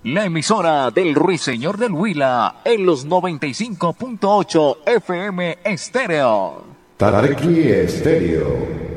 La emisora del Ruiseñor del Huila en los 95.8 FM Estéreo. Tararqui Estéreo.